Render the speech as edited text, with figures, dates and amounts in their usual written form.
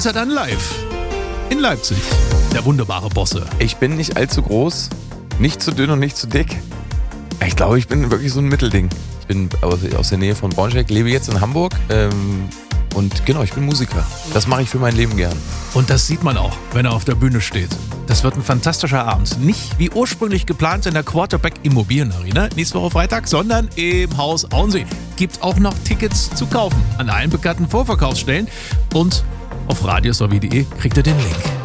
ist er dann live in Leipzig. Der wunderbare Bosse. Ich bin nicht allzu groß, nicht zu dünn und nicht zu dick. Ich glaube, ich bin wirklich so ein Mittelding. Ich bin aus der Nähe von Braunschweig, lebe jetzt in Hamburg. Und genau, ich bin Musiker. Das mache ich für mein Leben gern. Und das sieht man auch, wenn er auf der Bühne steht. Das wird ein fantastischer Abend. Nicht wie ursprünglich geplant in der Quarterback Immobilienarena nächste Woche Freitag, sondern im Haus Auensee. Gibt auch noch Tickets zu kaufen an allen bekannten Vorverkaufsstellen. Und auf radiosw.de kriegt ihr den Link.